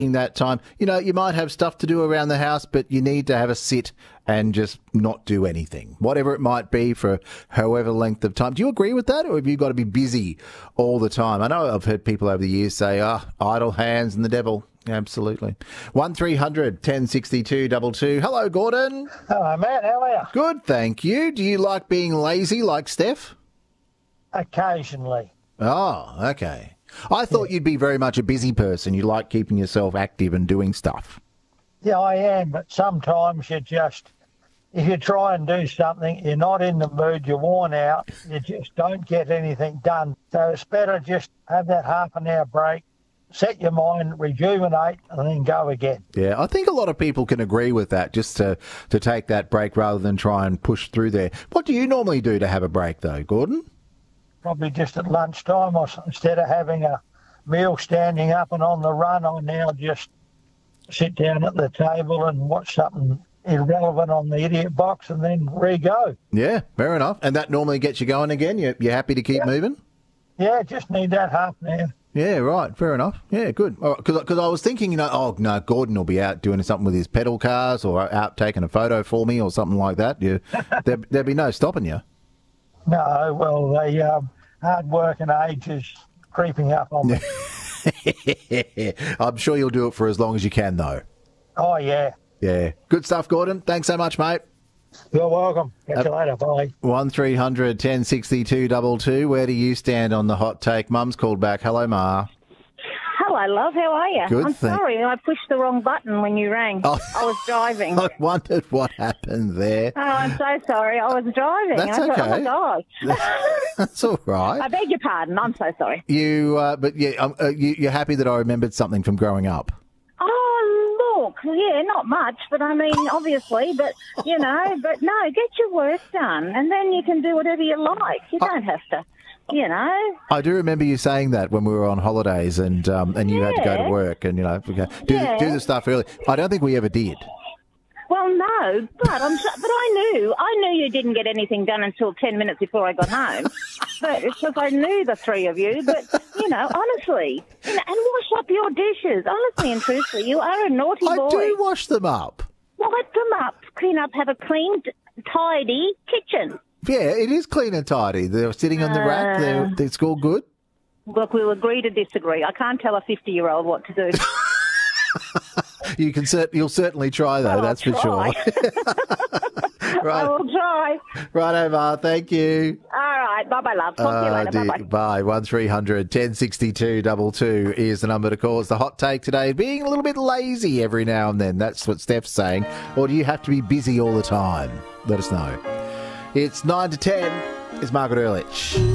that time. You know, you might have stuff to do around the house, but you need to have a sit and just not do anything, whatever it might be for however length of time. Do you agree with that, or have you got to be busy all the time? I know I've heard people over the years say, idle hands and the devil. Absolutely. 1300 1062 22. Hello, Gordon. Hello, Matt. How are you? Good, thank you. Do you like being lazy like Steph? Occasionally. Oh, okay. I thought you'd be very much a busy person. You like keeping yourself active and doing stuff. Yeah, I am, but sometimes if you try and do something, you're not in the mood, you're worn out, you just don't get anything done. So it's better just have that half an hour break, set your mind, rejuvenate, and then go again. Yeah, I think a lot of people can agree with that, just to take that break rather than try and push through there. What do you normally do to have a break, though, Gordon? Probably just at lunchtime, or instead of having a meal standing up and on the run, I now just sit down at the table and watch something irrelevant on the idiot box and then re-go. Yeah, fair enough. And that normally gets you going again? You're happy to keep moving? Yeah, just need that half an hour. Yeah, right. Fair enough. Yeah, good. Because I was thinking, Gordon will be out doing something with his pedal cars or out taking a photo for me or something like that. There'd be no stopping you. No, well, the hard work and age is creeping up on me. I'm sure you'll do it for as long as you can, though. Oh, yeah. Yeah. Good stuff, Gordon. Thanks so much, mate. You're welcome. Catch you later. Bye. 1300 1062 22. Where do you stand on the hot take? Mum's called back. Hello, Ma. Hello, love. How are you? Good, I'm sorry, I pushed the wrong button when you rang. Oh. I was driving. I wondered what happened there. Oh, I'm so sorry. I was driving. That's I thought, okay. oh, my God. That's all right. I beg your pardon. I'm so sorry. You're happy that I remembered something from growing up. Oh, look. Yeah, not much, but I mean, obviously, but no, get your work done, and then you can do whatever you like. You don't have to, I do remember you saying that when we were on holidays and you had to go to work and, do the stuff early. I don't think we ever did. Well, no, but I knew you didn't get anything done until 10 minutes before I got home. But it's because I knew the three of you. But honestly, and wash up your dishes. Honestly and truthfully, you are a naughty boy. I do wash them up. Wipe them up, clean up, have a clean, tidy kitchen. Yeah, it is clean and tidy. They're sitting on the rack. It's all good. Look, we'll agree to disagree. I can't tell a 50-year-old what to do. You'll certainly try, though, that's for sure. Right. I will try. Right, Omar, thank you. All right, bye-bye, love. Talk to you later, bye-bye. Bye. 1300 1062 22 is the number to call. It's the hot take today. Being a little bit lazy every now and then. That's what Steph's saying. Or do you have to be busy all the time? Let us know. It's 9 to 10. It's Margaret Ehrlich.